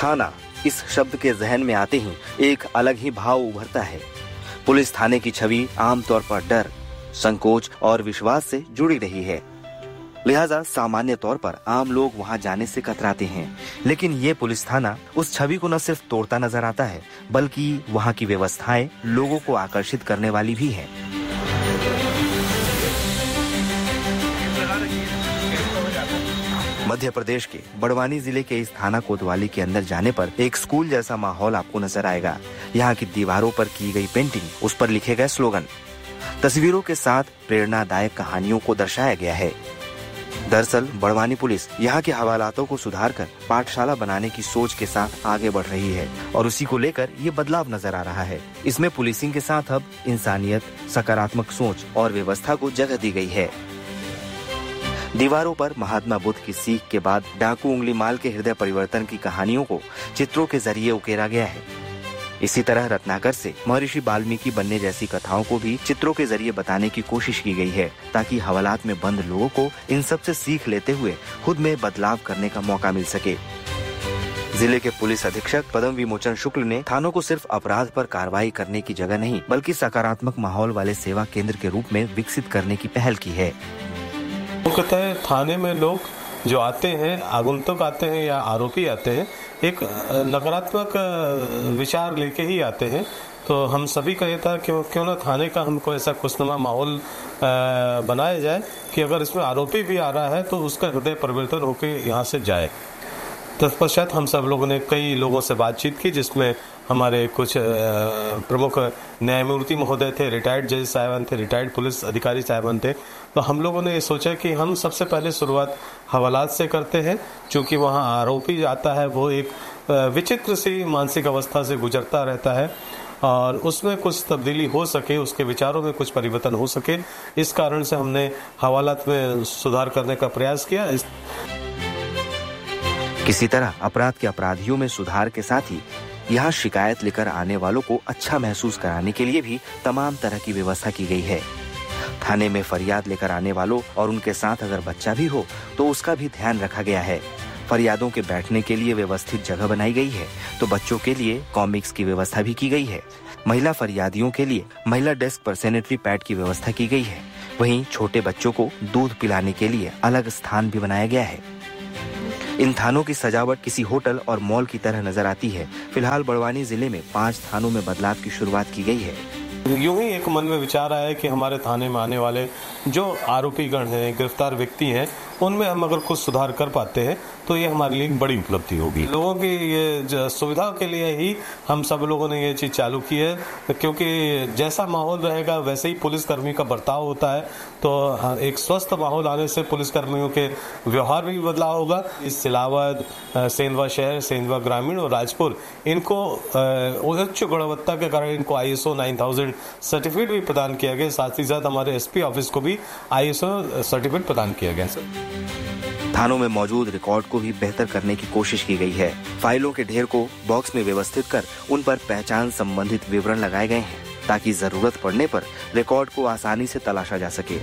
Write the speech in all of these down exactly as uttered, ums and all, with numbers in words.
थाना इस शब्द के जहन में आते ही एक अलग ही भाव उभरता है। पुलिस थाने की छवि आमतौर पर डर, संकोच और विश्वास से जुड़ी रही है। लिहाजा सामान्य तौर पर आम लोग वहां जाने से कतराते हैं, लेकिन ये पुलिस थाना उस छवि को न सिर्फ तोड़ता नजर आता है, बल्कि वहां की व्यवस्थाएं लोगों को आकर्षित करने वाली भी हैं। मध्य प्रदेश के बड़वानी जिले के इस थाना कोतवाली के अंदर जाने पर एक स्कूल जैसा माहौल आपको नजर आएगा। यहाँ की दीवारों पर की गई पेंटिंग, उस पर लिखे गए स्लोगन, तस्वीरों के साथ प्रेरणादायक कहानियों को दर्शाया गया है। दरअसल बड़वानी पुलिस यहाँ के हवालातों को सुधारकर पाठशाला बनाने की सोच के साथ आगे बढ़ रही है और उसी को लेकर ये बदलाव नजर आ रहा है। इसमें पुलिसिंग के साथ अब इंसानियत, सकारात्मक सोच और व्यवस्था को जगह दी गई है। दीवारों पर महात्मा बुद्ध की सीख के बाद डाकू उंगली माल के हृदय परिवर्तन की कहानियों को चित्रों के जरिए उकेरा गया है। इसी तरह रत्नाकर से महर्षि वाल्मीकि बनने जैसी कथाओं को भी चित्रों के जरिए बताने की कोशिश की गई है, ताकि हवालात में बंद लोगों को इन सब से सीख लेते हुए खुद में बदलाव करने का मौका मिल सके। जिले के पुलिस अधीक्षक पद्म विमोचन शुक्ल ने थानों को सिर्फ अपराध पर कार्रवाई करने की जगह नहीं, बल्कि सकारात्मक माहौल वाले सेवा केंद्र के रूप में विकसित करने की पहल की है। मुख्यतः थाने में लोग जो आते हैं, आगंतुक आते हैं या आरोपी आते हैं, एक नकारात्मक विचार लेके ही आते हैं। तो हम सभी का ये था कि क्यों ना थाने का हमको ऐसा खुशनुमा माहौल बनाया जाए कि अगर इसमें आरोपी भी आ रहा है तो उसका हृदय परिवर्तन होकर यहाँ से जाए। तत्पश्चात हम सब लोगों ने कई लोगों से बातचीत की, जिसमें हमारे कुछ प्रमुख न्यायमूर्ति महोदय थे, रिटायर्ड जज साहिबान थे, रिटायर्ड पुलिस अधिकारी साहिबान थे। तो हम लोगों ने ये सोचा कि हम सबसे पहले शुरुआत हवालात से करते हैं, क्योंकि वहाँ आरोपी आता है वो एक विचित्र सी मानसिक अवस्था से गुजरता रहता है और उसमें कुछ तब्दीली हो सके, उसके विचारों में कुछ परिवर्तन हो सके। इस कारण से हमने हवालात में सुधार करने का प्रयास किया। इस... किसी तरह अपराध के अपराधियों में सुधार के साथ ही यहाँ शिकायत लेकर आने वालों को अच्छा महसूस कराने के लिए भी तमाम तरह की व्यवस्था की गई है। थाने में फरियाद लेकर आने वालों और उनके साथ अगर बच्चा भी हो तो उसका भी ध्यान रखा गया है। फरियादों के बैठने के लिए व्यवस्थित जगह बनाई गई है, तो बच्चों के लिए कॉमिक्स की व्यवस्था भी की गई है। महिला फरियादियों के लिए महिला डेस्क पर सैनिटरी पैड की व्यवस्था की गई है। वहीं छोटे बच्चों को दूध पिलाने के लिए अलग स्थान भी बनाया गया है। इन थानों की सजावट किसी होटल और मॉल की तरह नजर आती है। फिलहाल बड़वानी जिले में पांच थानों में बदलाव की शुरुआत की गई है। यूं ही एक मन में विचार आया कि हमारे थाने में आने वाले जो आरोपी गण हैं, गिरफ्तार व्यक्ति हैं, उनमें हम अगर कुछ सुधार कर पाते हैं तो ये हमारे लिए एक बड़ी उपलब्धि होगी। लोगों की ये सुविधा के लिए ही हम सब लोगों ने ये चीज चालू की है, क्योंकि जैसा माहौल रहेगा वैसे ही पुलिसकर्मी का बर्ताव होता है। तो एक स्वस्थ माहौल आने से पुलिसकर्मियों के व्यवहार में भी बदलाव होगा। इस सिलावद, सेंधवा शहर, सेंधवा ग्रामीण और राजपुर, इनको उच्च गुणवत्ता के कारण इनको I S O nine thousand certificate भी प्रदान किया गया। साथ ही साथ हमारे एस पी ऑफिस को भी आई एस ओ सर्टिफिकेट प्रदान किया गया। थानों में मौजूद रिकॉर्ड को भी बेहतर करने की कोशिश की गई है। फाइलों के ढेर को बॉक्स में व्यवस्थित कर उन पर पहचान संबंधित विवरण लगाए गए हैं, ताकि जरूरत पड़ने पर रिकॉर्ड को आसानी से तलाशा जा सके।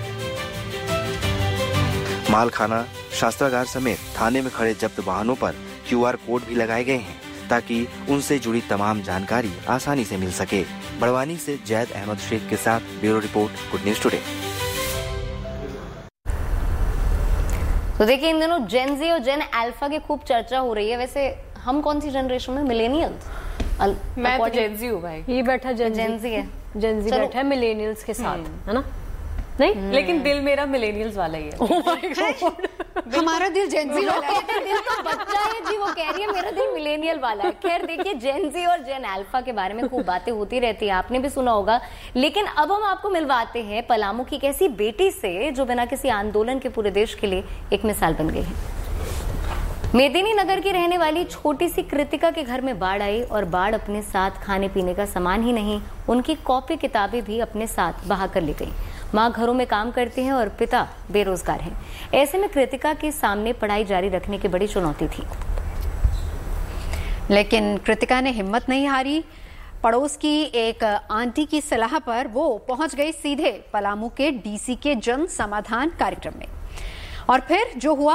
मालखाना, शास्त्रागार समेत थाने में खड़े जब्त वाहनों पर क्यू आर कोड भी लगाए गए हैं, ताकि उनसे जुड़ी तमाम जानकारी आसानी से मिल सके। बड़वानी से जैद अहमद शेख के साथ bureau report, good news today. तो देखिए, इन दिनों जेन जी और जेन अल्फा की खूब चर्चा हो रही है। वैसे हम कौन सी जनरेशन में? मिलेनियल्स। मैं तो जेन जी हूँ भाई। ये बैठा जेन जी है, जेन जी बैठा है मिलेनियल्स के साथ, है ना? नहीं, लेकिन दिल मेरा मिलेनियल्स वाला ही है। oh my God. हमारा दिल जेन जी वाला है। दिल तो बच्चा है जी, वो कह रही है मेरा दिल मिलेनियल वाला है। खैर देखिए, जेन जी और जेन अल्फा के बारे में खूब बातें होती रहती है, आपने भी सुना होगा। लेकिन अब हम आपको मिलवाते हैं पलामू की एक ऐसी बेटी से जो बिना किसी आंदोलन के पूरे देश के लिए एक मिसाल बन गई है। मेदिनी नगर की रहने वाली छोटी सी कृतिका के घर में बाढ़ आई और बाढ़ अपने साथ खाने पीने का सामान ही नहीं, उनकी कॉपी किताबें भी अपने साथ बहा कर ले गई। माँ घरों में काम करती हैं और पिता बेरोजगार हैं। ऐसे में कृतिका के सामने पढ़ाई जारी रखने की बड़ी चुनौती थी। लेकिन कृतिका ने हिम्मत नहीं हारी। पड़ोस की एक आंटी की सलाह पर वो पहुंच गई सीधे पलामू के डी सी के जन समाधान कार्यक्रम में। और फिर जो हुआ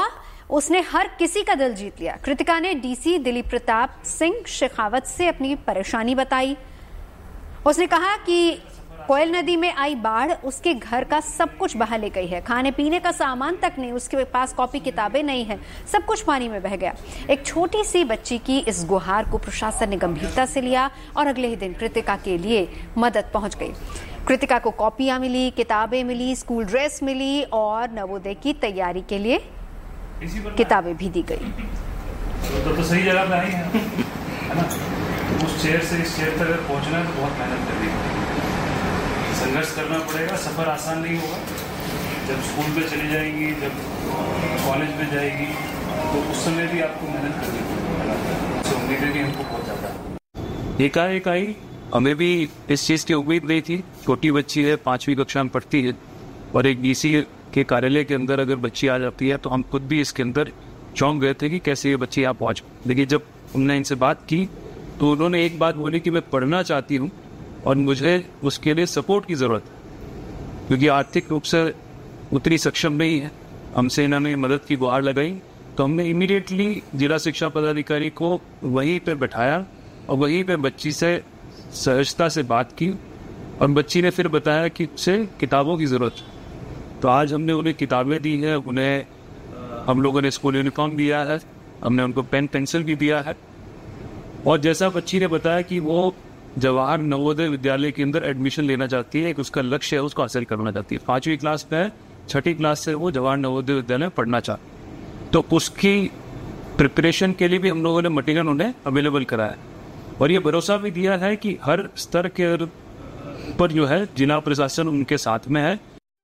उसने हर किसी का दिल जीत लिया। कृतिका ने डीसी दिलीप प्रताप सिंह शेखावत से अपनी परेशानी बताई। उसने कहा कि कोयल नदी में आई बाढ़ उसके घर का सब कुछ बहा ले गई है, खाने पीने का सामान तक नहीं, उसके पास कॉपी किताबें नहीं है, सब कुछ पानी में बह गया। एक छोटी सी बच्ची की इस गुहार को प्रशासन ने गंभीरता से लिया और अगले ही दिन कृतिका के लिए मदद पहुंच गई। कृतिका को कॉपियां मिली, किताबें मिली, स्कूल ड्रेस मिली और नवोदय की तैयारी के लिए किताबें भी दी गई। तो, तो सही जगह पे आई है, है ना? उस चेयर से इस चेयर तक पहुंचना है तो बहुत मेहनत करनी पड़ेगी, संघर्ष करना पड़ेगा, सफर आसान नहीं होगा। जब स्कूल पे चली जाएंगी, जब कॉलेज में जाएगी तो उस समय भी आपको मेहनत करनी पड़ेगी। तो उम्मीद है कि हमको बहुत ज्यादा एकाएक आई, हमें भी इस चीज़ की उम्मीद नहीं थी। छोटी बच्ची है, पाँचवीं कक्षा में पढ़ती है और एक डीसी के कार्यालय के अंदर अगर बच्ची आ जाती है तो हम खुद भी इसके अंदर चौंक गए थे कि कैसे ये बच्ची यहाँ पहुँच। देखिए, जब हमने इनसे बात की तो उन्होंने एक बात बोली कि मैं पढ़ना चाहती हूँ और मुझे उसके लिए सपोर्ट की ज़रूरत है, क्योंकि आर्थिक रूप से उतनी सक्षम नहीं है। हमसे इन्होंने मदद की गुहार लगाई तो हमने इमीडिएटली जिला शिक्षा पदाधिकारी को वहीं पर बैठाया और वहीं पर बच्ची से सहजता से बात की और बच्ची ने फिर बताया कि उसे किताबों की ज़रूरत है। तो आज हमने उन्हें किताबें दी हैं, उन्हें हम लोगों ने स्कूल यूनिफॉर्म दिया है, हमने उनको पेन पेंसिल भी दिया है। और जैसा बच्ची ने बताया कि वो जवाहर नवोदय विद्यालय के अंदर एडमिशन लेना चाहती है, एक उसका लक्ष्य है, उसको हासिल करना चाहती है। पाँचवीं क्लास में है, छठी क्लास से वो जवाहर नवोदय विद्यालय में पढ़ना चाहती, तो उसकी प्रिपरेशन के लिए भी हम लोगों ने मटेरियल उन्हें अवेलेबल कराया और ये भरोसा भी दिया है कि हर स्तर के पर जो है जिला प्रशासन उनके साथ में है।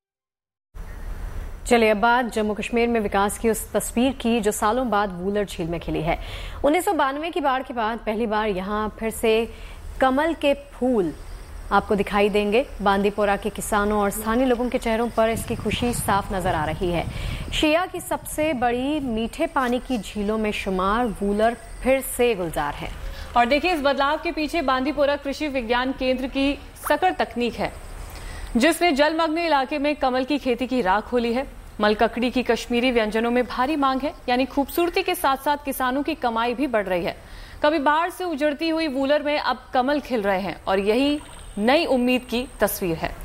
चलिए अब बात जम्मू कश्मीर में विकास की उस तस्वीर की जो सालों बाद वूलर झील में खिली है। उन्नीस सौ बानवे की बाढ़ के बाद पहली बार यहाँ फिर से कमल के फूल आपको दिखाई देंगे। बांदीपोरा के किसानों और स्थानीय लोगों के चेहरों पर इसकी खुशी साफ नजर आ रही है। शिया की सबसे बड़ी मीठे पानी की झीलों में शुमार वूलर फिर से गुलजार है। और देखिए, इस बदलाव के पीछे बांदीपोरा कृषि विज्ञान केंद्र की सकड़ तकनीक है, जिसने जलमग्न इलाके में कमल की खेती की राह खोली है। मलककड़ी की कश्मीरी व्यंजनों में भारी मांग है, यानी खूबसूरती के साथ साथ किसानों की कमाई भी बढ़ रही है। कभी बाढ़ से उजड़ती हुई वूलर में अब कमल खिल रहे हैं और यही नई उम्मीद की तस्वीर है।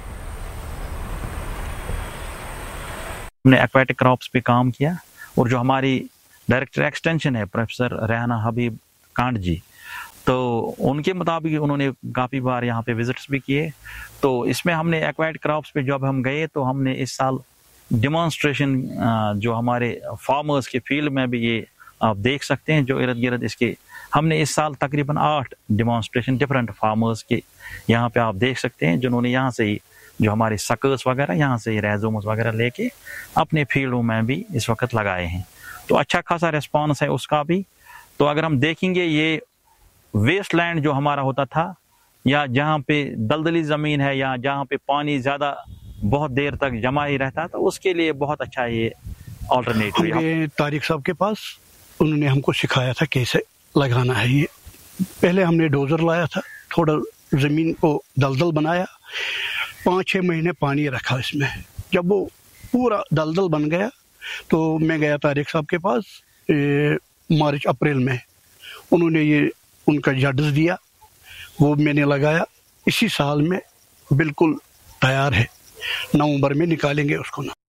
हमने एक्वाटिक क्रॉप्स पे काम किया और जो हमारी डायरेक्टर एक्सटेंशन है प्रोफेसर रेहाना हबीब कांड जी, तो उनके मुताबिक उन्होंने काफ़ी बार यहाँ पे विजिट्स भी किए। तो इसमें हमने एक्वाटिक क्रॉप्स पे जब हम गए तो हमने इस साल डिमॉन्स्ट्रेशन जो हमारे फार्मर्स के फील्ड में भी, ये आप देख सकते हैं जो इर्द गिर्द इसके, हमने इस साल तकरीबन आठ डिमॉन्स्ट्रेशन डिफरेंट फार्मर्स के यहाँ पे आप देख सकते हैं, जिन्होंने यहाँ से ही जो हमारे सकर्स वगैरह यहाँ से रेजोमस वगैरह लेके अपने फील्डों में भी इस वक्त लगाए हैं। तो अच्छा खासा रिस्पॉन्स है उसका भी। तो अगर हम देखेंगे ये वेस्ट लैंड जो हमारा होता था, या जहाँ पे दलदली ज़मीन है या जहाँ पे पानी ज़्यादा बहुत देर तक जमा ही रहता, तो उसके लिए बहुत अच्छा ये ऑल्टरनेटिव है। तारिक साहब के पास उन्होंने हमको सिखाया था कैसे लगाना है। ये पहले हमने डोजर लाया था, थोड़ा ज़मीन को दलदल बनाया, पाँच छः महीने पानी रखा इसमें। जब वो पूरा दलदल बन गया तो मैं गया तारिक साहब के पास ए, मार्च अप्रैल में। उन्होंने ये उनका जड्स दिया, वो मैंने लगाया। इसी साल में बिल्कुल तैयार है, नवंबर में निकालेंगे उसको ना।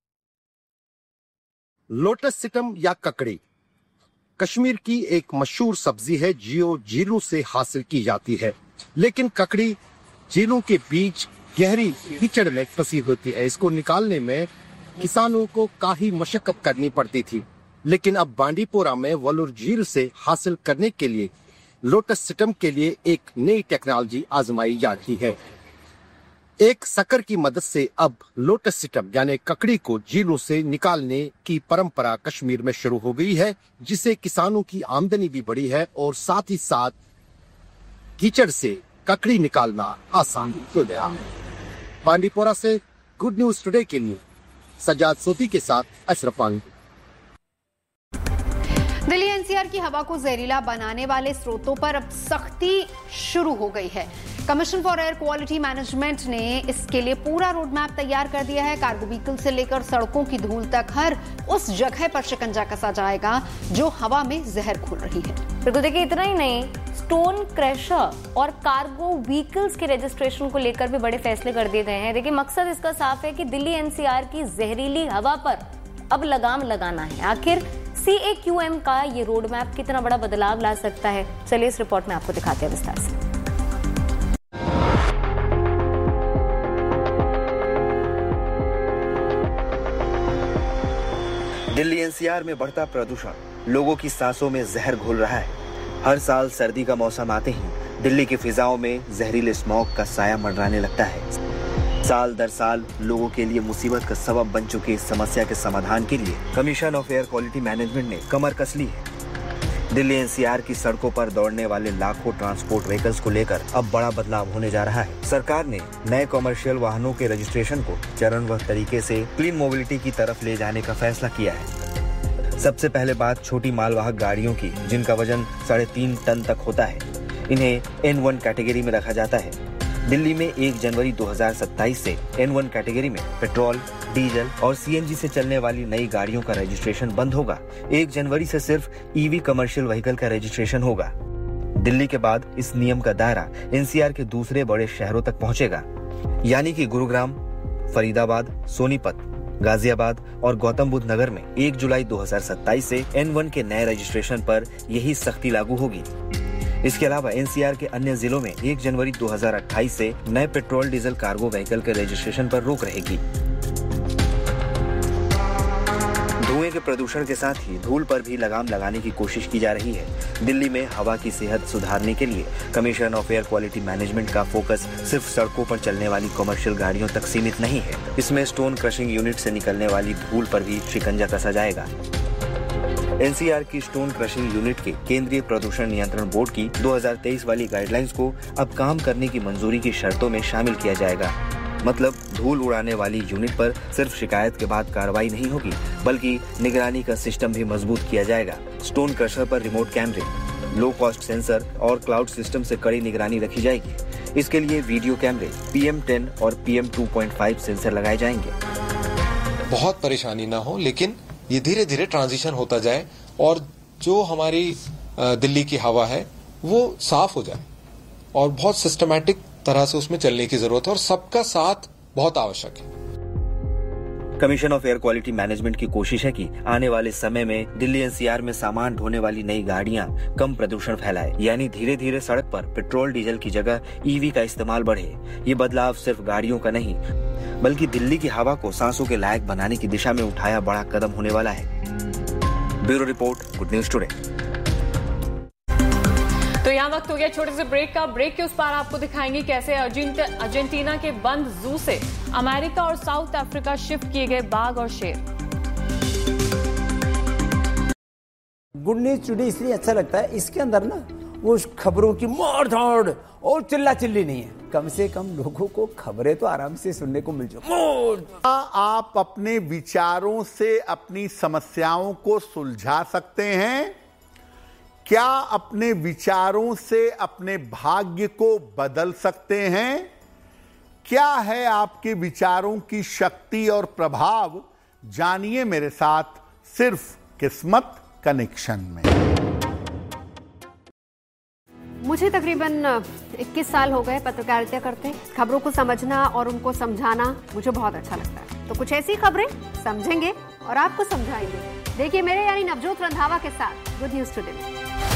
लोटस सिटम या ककड़ी कश्मीर की एक मशहूर सब्जी है जो झीलों से हासिल की जाती है, लेकिन ककड़ी झीलों के बीच गहरी कीचड़ में फंसी होती है। इसको निकालने में किसानों को काफी मशक्कत करनी पड़ती थी, लेकिन अब बांडीपोरा में वलूर झील से हासिल करने के लिए लोटस सिटम के लिए एक नई टेक्नोलॉजी आजमाई जाती है। एक सकर की मदद से अब लोटस सिटम यानी ककड़ी को झीलों से निकालने की परंपरा कश्मीर में शुरू हो गई है, जिससे किसानों की आमदनी भी बढ़ी है और साथ ही साथ कीचड़ से ककड़ी निकालना आसान हो गया है। बांडीपोरा से गुड न्यूज टुडे के लिए सजाद सोती के साथ अशरफ पानी। दिल्ली एनसीआर की हवा को जहरीला बनाने वाले स्रोतों पर अब सख्ती शुरू हो गई है। Commission for air quality management ने इसके लिए पूरा रोड मैप तैयार कर दिया है। कार्गो व्हीकल से लेकर सड़कों की धूल तक हर उस जगह पर शिकंजा कसा जाएगा जो हवा में जहर घोल रही है। बिल्कुल, देखिए इतना ही नहीं, स्टोन क्रशर और कार्गो व्हीकल्स के रजिस्ट्रेशन को लेकर भी बड़े फैसले कर दिए गए हैं। देखिए मकसद इसका साफ है कि दिल्ली एनसीआर की जहरीली हवा पर अब लगाम लगाना है। आखिर सी ए क्यू एम का ये रोड मैप कितना बड़ा बदलाव ला सकता है, चलिए इस रिपोर्ट में आपको दिखाते हैं विस्तार से। दिल्ली एनसीआर में बढ़ता प्रदूषण लोगों की सांसों में जहर घोल रहा है। हर साल सर्दी का मौसम आते ही दिल्ली की फिजाओं में जहरीले स्मॉग का साया मंडराने लगता है। साल दर साल लोगों के लिए मुसीबत का सबब बन चुकी इस समस्या के समाधान के लिए commission of air quality management ने कमर कस ली है। दिल्ली एनसीआर की सड़कों पर दौड़ने वाले लाखों ट्रांसपोर्ट व्हीकल्स को लेकर अब बड़ा बदलाव होने जा रहा है। सरकार ने नए कमर्शियल वाहनों के रजिस्ट्रेशन को चरणबद्ध तरीके से क्लीन मोबिलिटी की तरफ ले जाने का फैसला किया है। सबसे पहले बात छोटी मालवाहक गाड़ियों की, जिनका वजन साढ़े तीन टन तक होता है। इन्हें एन वन कैटेगरी में रखा जाता है। दिल्ली में एक जनवरी दो हज़ार सत्ताईस से एन वन कैटेगरी में पेट्रोल, डीजल और सी एन जी से चलने वाली नई गाड़ियों का रजिस्ट्रेशन बंद होगा। एक जनवरी से सिर्फ ई वी कमर्शियल व्हीकल का रजिस्ट्रेशन होगा। दिल्ली के बाद इस नियम का दायरा एन सी आर के दूसरे बड़े शहरों तक पहुंचेगा, यानी कि गुरुग्राम, फरीदाबाद, सोनीपत, गाजियाबाद और गौतम बुद्ध नगर में एक जुलाई दो हज़ार सत्ताईस से एन वन के नए रजिस्ट्रेशन पर यही सख्ती लागू होगी। इसके अलावा एन सी आर के अन्य जिलों में एक जनवरी दो हज़ार अट्ठाईस से नए पेट्रोल डीजल कार्गो व्हीकल के रजिस्ट्रेशन पर रोक रहेगी। धुएं के प्रदूषण के साथ ही धूल पर भी लगाम लगाने की कोशिश की जा रही है। दिल्ली में हवा की सेहत सुधारने के लिए commission of air quality management का फोकस सिर्फ सड़कों पर चलने वाली कमर्शियल गाड़ियों तक सीमित नहीं है। इसमें स्टोन क्रशिंग यूनिट से निकलने वाली धूल पर भी शिकंजा कसा जाएगा। एन सी आर की स्टोन क्रशिंग यूनिट के केंद्रीय प्रदूषण नियंत्रण बोर्ड की दो हज़ार तेईस वाली गाइडलाइंस को अब काम करने की मंजूरी की शर्तों में शामिल किया जाएगा। मतलब धूल उड़ाने वाली यूनिट पर सिर्फ शिकायत के बाद कार्रवाई नहीं होगी, बल्कि निगरानी का सिस्टम भी मजबूत किया जाएगा। स्टोन क्रशर पर रिमोट कैमरे, लो कॉस्ट सेंसर और क्लाउड सिस्टम से कड़ी निगरानी रखी जाएगी। इसके लिए वीडियो कैमरे, पी एम टेन और P M two point five sensor लगाए जाएंगे। बहुत परेशानी ना हो, लेकिन ये धीरे धीरे ट्रांजिशन होता जाए और जो हमारी दिल्ली की हवा है वो साफ हो जाए और बहुत सिस्टमैटिक तरह से उसमें चलने की जरूरत है और सबका साथ बहुत आवश्यक है। Commission of air quality management की कोशिश है कि आने वाले समय में दिल्ली एन सी आर में सामान ढोने वाली नई गाड़ियां कम प्रदूषण फैलाए, यानी धीरे धीरे सड़क पर पेट्रोल डीजल की जगह ई वी का इस्तेमाल बढ़े। ये बदलाव सिर्फ गाड़ियों का नहीं, बल्कि दिल्ली की हवा को सांसों के लायक बनाने की दिशा में उठाया बड़ा कदम होने वाला है। Bureau report, good news today. तो यहाँ वक्त हो गया छोटे से ब्रेक का। ब्रेक के उस पार आपको दिखाएंगे कैसे अर्जेंटीना के बंद जू से अमेरिका और साउथ अफ्रीका शिफ्ट किए गए बाघ और शेर। गुड न्यूज टुडे इसलिए अच्छा लगता है, इसके अंदर ना वो खबरों की मार धाड़ और चिल्ला चिल्ली नहीं है। कम से कम लोगों को खबरें तो आराम से सुनने को मिल जाए। आप अपने विचारों से अपनी समस्याओं को सुलझा सकते हैं। क्या अपने विचारों से अपने भाग्य को बदल सकते हैं? क्या है आपके विचारों की शक्ति और प्रभाव? जानिए मेरे साथ सिर्फ किस्मत कनेक्शन में। मुझे तकरीबन इक्कीस साल हो गए पत्रकारिता करते। खबरों को समझना और उनको समझाना मुझे बहुत अच्छा लगता है। तो कुछ ऐसी खबरें समझेंगे और आपको समझाएंगे। देखिए मेरे यानी नवजोत रंधावा के साथ गुड न्यूज टुडे में।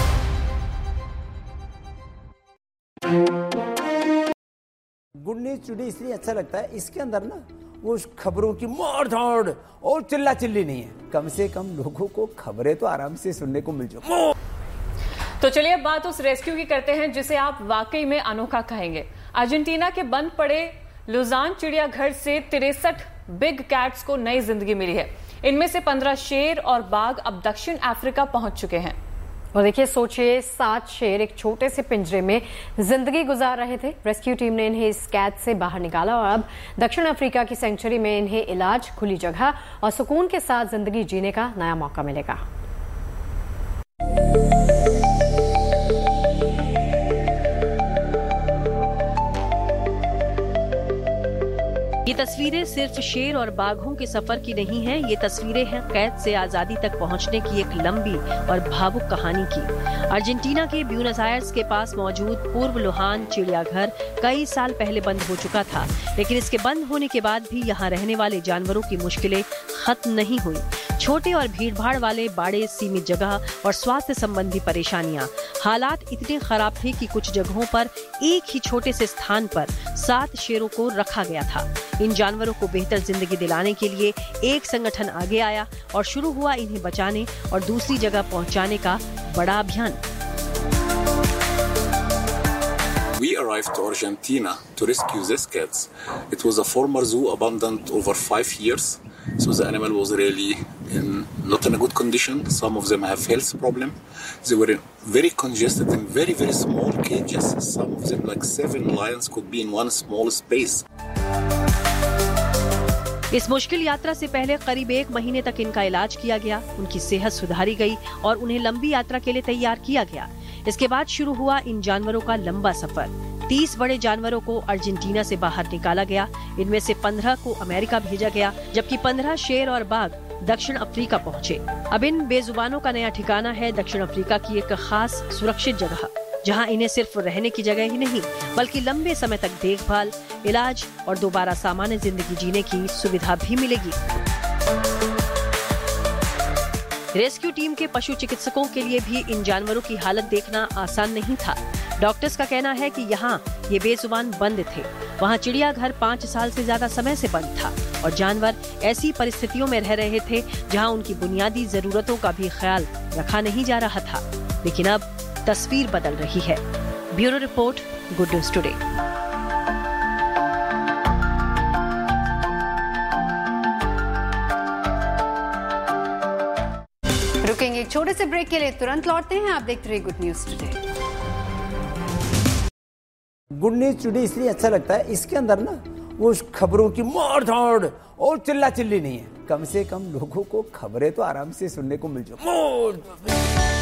गुड न्यूज टुडे इसलिए अच्छा लगता है, इसके अंदर ना वो खबरों की मार धाड़ और चिल्ला चिल्ली नहीं है। कम से कम लोगों को खबरें तो आराम से सुनने को मिल जाए। तो चलिए अब बात उस रेस्क्यू की करते हैं जिसे आप वाकई में अनोखा कहेंगे। अर्जेंटीना के बंद पड़े लुजान चिड़ियाघर से तिरसठ बिग कैट्स को नई जिंदगी मिली है। इनमें से पंद्रह शेर और बाघ अब दक्षिण अफ्रीका पहुंच चुके हैं। और देखिए सोचिए, सात शेर एक छोटे से पिंजरे में जिंदगी गुजार रहे थे। रेस्क्यू टीम ने इन्हें इस कैद से बाहर निकाला और अब दक्षिण अफ्रीका की सेंचुरी में इन्हें इलाज, खुली जगह और सुकून के साथ जिंदगी जीने का नया मौका मिलेगा। तस्वीरें सिर्फ शेर और बाघों के सफर की नहीं हैं, ये तस्वीरें हैं कैद से आजादी तक पहुंचने की एक लंबी और भावुक कहानी की। अर्जेंटीना के ब्यूनस आयर्स के पास मौजूद पूर्व लुहान चिड़ियाघर कई साल पहले बंद हो चुका था, लेकिन इसके बंद होने के बाद भी यहाँ रहने वाले जानवरों की मुश्किलें खत्म नहीं हुई। छोटे और भीड़भाड़ वाले बाड़े, सीमित जगह और स्वास्थ्य संबंधी परेशानियां। हालात इतने खराब थे कि कुछ जगहों पर एक ही छोटे से स्थान पर सात शेरों को रखा गया था। इन जानवरों को बेहतर जिंदगी दिलाने के लिए एक संगठन आगे आया और शुरू हुआ इन्हें बचाने और दूसरी जगह पहुंचाने का बड़ा अभियान। We arrived to Argentina to rescue these cats. It was a former zoo abandoned over five years, so the animal was really in, not in a good condition. Some of them have health problem. They were very congested in very very small cages. Some of them, like seven lions, could be in one small space. इस मुश्किल यात्रा से पहले करीब एक महीने तक इनका इलाज किया गया, उनकी सेहत सुधारी गई और उन्हें लंबी यात्रा के लिए तैयार किया गया। इसके बाद शुरू हुआ इन जानवरों का लंबा सफर। तीस बड़े जानवरों को अर्जेंटीना से बाहर निकाला गया। इनमें से पंद्रह को अमेरिका भेजा गया, जबकि पंद्रह शेर और बाघ दक्षिण अफ्रीका पहुँचे। अब इन बेजुबानों का नया ठिकाना है दक्षिण अफ्रीका की एक खास सुरक्षित जगह, जहां इन्हें सिर्फ रहने की जगह ही नहीं बल्कि लंबे समय तक देखभाल, इलाज और दोबारा सामान्य जिंदगी जीने की सुविधा भी मिलेगी। रेस्क्यू टीम के पशु चिकित्सकों के लिए भी इन जानवरों की हालत देखना आसान नहीं था। डॉक्टर्स का कहना है कि यहाँ ये बेजुबान बंद थे, वहाँ चिड़ियाघर पाँच साल से ज्यादा समय से बंद था और जानवर ऐसी परिस्थितियों में रह रहे थे जहाँ उनकी बुनियादी जरूरतों का भी ख्याल रखा नहीं जा रहा था। लेकिन अब तस्वीर बदल रही है। Bureau report, good news today. रुकेंगे एक छोटे से ब्रेक के लिए, तुरंत लौटते हैं। आप देखते रहिए good news today. Good news today इसलिए अच्छा लगता है, इसके अंदर ना वो खबरों की मार धाड़ और चिल्ला चिल्ली नहीं है। कम से कम लोगों को खबरें तो आराम से सुनने को मिल जाए।